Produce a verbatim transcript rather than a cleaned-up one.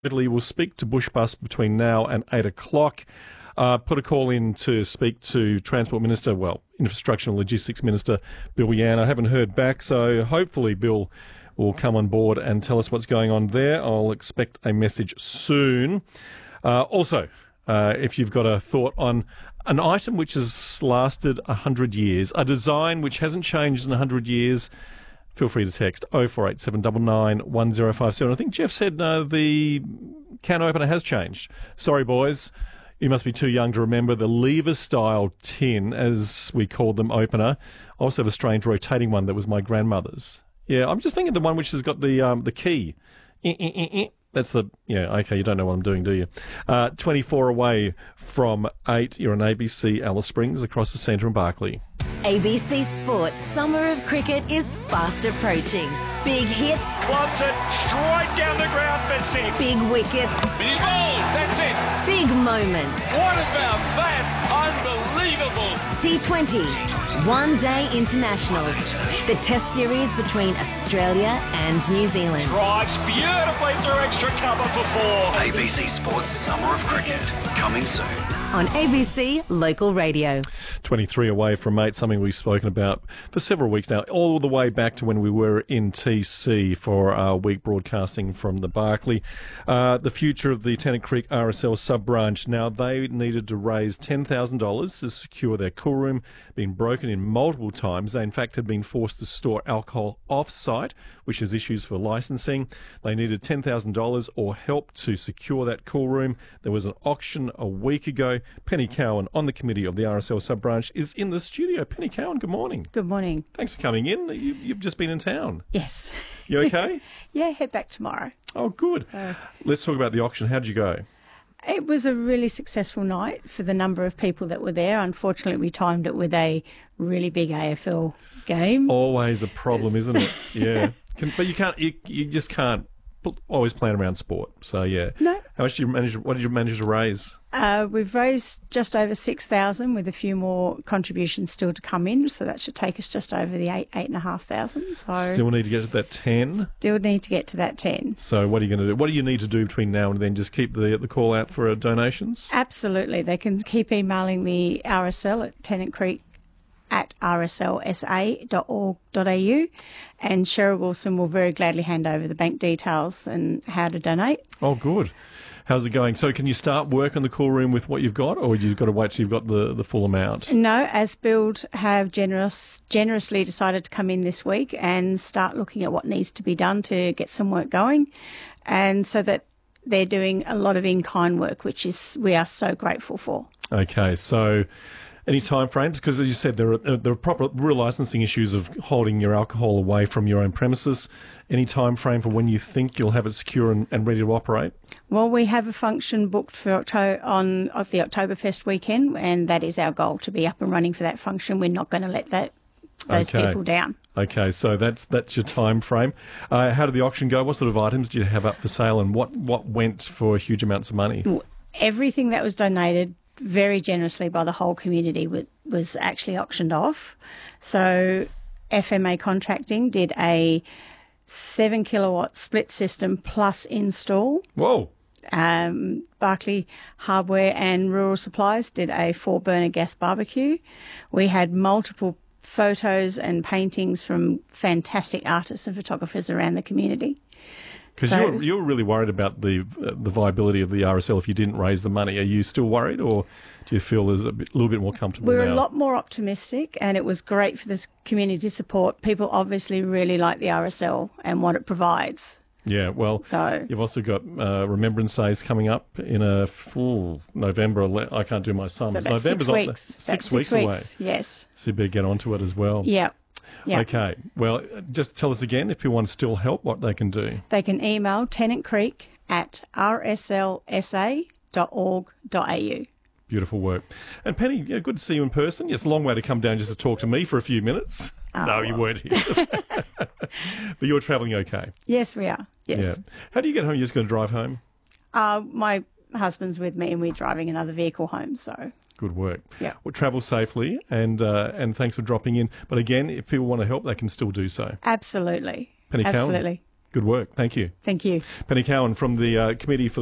Italy will speak to Bushbus between now and eight o'clock. Uh, put a call in to speak to Transport Minister, well, Infrastructure and Logistics Minister Bill Yan. I haven't heard back, so hopefully Bill will come on board and tell us what's going on there. I'll expect a message soon. Uh, also, uh, if you've got a thought on an item which has lasted one hundred years, a design which hasn't changed in one hundred years, feel free to text oh four eight seven nine nine one oh five seven. I think Jeff said uh, the can opener has changed. Sorry, boys. You must be too young to remember the lever-style tin, as we called them, opener. I also have a strange rotating one that was my grandmother's. Yeah, I'm just thinking the one which has got the um, the key. Eh, eh, eh, eh. That's the, yeah, okay, you don't know what I'm doing, do you? Uh, twenty-four away from eight. You're on A B C Alice Springs across the centre in Barclay. A B C Sports Summer of Cricket is fast approaching. Big hits. Wants it straight down the ground for six. Big wickets. He's bowled. That's it. Big moments. What about that? Unbelievable. T twenty. One Day Internationals. The Test Series between Australia and New Zealand. Drives beautifully through extra cover for four. A B C Sports Summer of Cricket, coming soon. On A B C Local Radio. twenty-three away from eight, something we've spoken about for several weeks now, all the way back to when we were in T C for our week broadcasting from the Barclay. Uh, the future of the Tennant Creek R S L sub-branch. Now, they needed to raise ten thousand dollars to secure their cool room, been broken in multiple times. They, in fact, had been forced to store alcohol off-site, which has issues for licensing. They needed ten thousand dollars or help to secure that cool room. There was an auction a week ago. Penny Cowan, on the committee of the R S L sub-branch, is in the studio. Penny Cowan, good morning. Good morning. Thanks for coming in. You, you've just been in town. Yes. You okay? Yeah, head back tomorrow. Oh, good. Uh, Let's talk about the auction. How'd you go? It was a really successful night for the number of people that were there. Unfortunately, we timed it with a really big A F L game. Always a problem, isn't it? Yeah. Can, but you can't. You, you just can't always plan around sport. So yeah. No. How much did you manage? What did you manage to raise? Uh, we've raised just over six thousand, with a few more contributions still to come in. So that should take us just over the eight, eight and a half thousand. So still need to get to that ten. Still need to get to that ten. So what are you going to do? What do you need to do between now and then? Just keep the the call out for uh, donations. Absolutely, they can keep emailing the R S L at Tennant Creek at r s l s a dot org dot a u, and Cheryl Wilson will very gladly hand over the bank details and how to donate. Oh, good. How's it going? So can you start work on the cool room with what you've got, or you've got to wait till you've got the, the full amount? No, Asbuild have generous, generously decided to come in this week and start looking at what needs to be done to get some work going, and so that they're doing a lot of in-kind work, which is we are so grateful for. Okay, so any time frames? Because as you said, there are there are proper real licensing issues of holding your alcohol away from your own premises. Any time frame for when you think you'll have it secure and, and ready to operate? Well, we have a function booked for October on of the Oktoberfest weekend, and that is our goal, to be up and running for that function. We're not going to let that those okay. people down. Okay, so that's that's your time frame. Uh, how did the auction go? What sort of items did you have up for sale, and what, what went for huge amounts of money? Everything that was donated very generously by the whole community was actually auctioned off. So F M A Contracting did a seven kilowatt split system plus install. Whoa. Um, Barclay Hardware and Rural Supplies did a four burner gas barbecue. We had multiple photos and paintings from fantastic artists and photographers around the community. Because so you're, you're really worried about the uh, the viability of the R S L if you didn't raise the money. Are you still worried, or do you feel there's a bit, little bit more comfortable We're now? a lot more optimistic, and it was great for this community support. People obviously really like the R S L and what it provides. Yeah, well, so, you've also got uh, Remembrance Days coming up in a full November. I can't do my sums. So about November's six weeks. Six, six weeks, weeks away. Yes. So you better get onto it as well. Yeah. Yep. Okay. Well, just tell us again, if people want to still help, what they can do. They can email Tennant Creek at r s l s a dot org dot a u. Beautiful work. And Penny, yeah, good to see you in person. It's a long way to come down just to talk to me for a few minutes. Oh, no, you weren't here. But you're travelling okay? Yes, we are. Yes. Yeah. How do you get home? You're just going to drive home? Uh, my husband's with me and we're driving another vehicle home, so... Good work. Yeah. Well, travel safely, and uh, and thanks for dropping in. But again, if people want to help, they can still do so. Absolutely. Penny Cowan, Absolutely. Good work. Thank you. Thank you. Penny Cowan from the uh, Committee for